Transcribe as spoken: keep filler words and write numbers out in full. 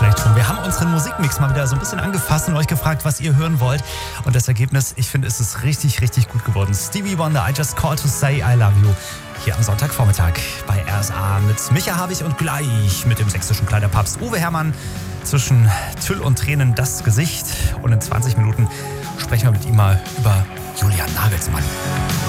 vielleicht schon. Wir haben unseren Musikmix mal wieder so ein bisschen angefasst und euch gefragt, was ihr hören wollt. Und das Ergebnis, ich finde, es ist richtig, richtig gut geworden. Stevie Wonder, I Just Called to Say I Love You. Hier am Sonntagvormittag bei R S A mit Micha Habich und gleich mit dem sächsischen Kleiderpapst Uwe Herrmann. Zwischen Tüll und Tränen das Gesicht. Und in zwanzig Minuten sprechen wir mit ihm mal über Julian Nagelsmann.